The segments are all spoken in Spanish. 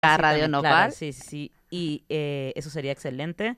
a Sí, Radio también, claro, Nopal. sí, sí, sí. Y eso sería excelente.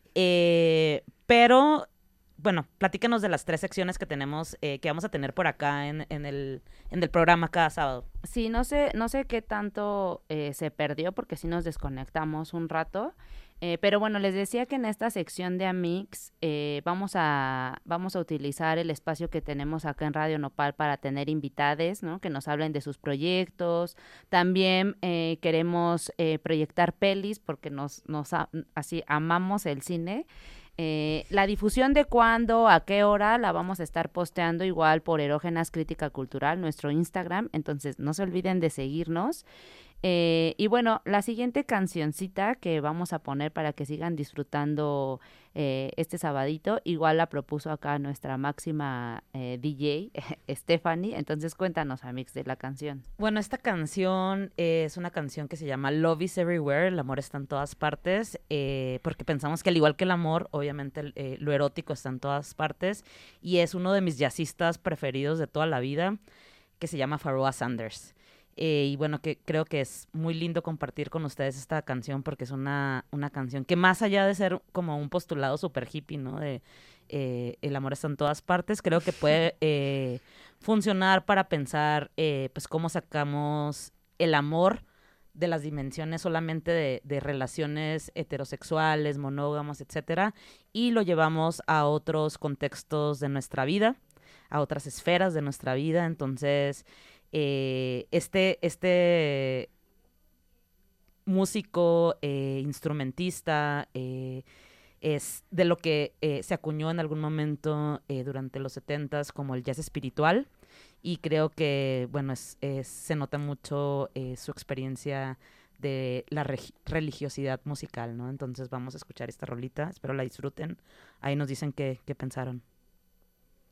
Pero, bueno, platícanos de las tres secciones que tenemos, que vamos a tener por acá en el programa cada sábado. Sí, no sé qué tanto se perdió porque sí nos desconectamos un rato. Pero bueno, les decía que en esta sección de Amix vamos a utilizar el espacio que tenemos acá en Radio Nopal para tener invitades, ¿no? Que nos hablen de sus proyectos. También queremos proyectar pelis porque así amamos el cine. La difusión de cuándo, a qué hora, la vamos a estar posteando igual por Erógenas Crítica Cultural, nuestro Instagram. Entonces, no se olviden de seguirnos. Y bueno, la siguiente cancioncita que vamos a poner para que sigan disfrutando este sabadito, igual la propuso acá nuestra máxima DJ, Stephanie. Entonces, cuéntanos, Amix, de la canción. Bueno, esta canción es una canción que se llama Love is Everywhere, el amor está en todas partes, porque pensamos que al igual que el amor, obviamente lo erótico está en todas partes, y es uno de mis jazzistas preferidos de toda la vida, que se llama Pharoah Sanders. Y bueno, que creo que es muy lindo compartir con ustedes esta canción porque es una canción que más allá de ser como un postulado super hippie, ¿no? De el amor está en todas partes, creo que puede funcionar para pensar pues cómo sacamos el amor de las dimensiones solamente de relaciones heterosexuales, monógamas, etcétera, y lo llevamos a otros contextos de nuestra vida, a otras esferas de nuestra vida. Entonces, este músico, instrumentista, es de lo que se acuñó en algún momento durante los setentas como el jazz espiritual, y creo que, bueno, se nota mucho su experiencia de la religiosidad musical, ¿no? Entonces vamos a escuchar esta rolita, espero la disfruten. Ahí nos dicen qué pensaron.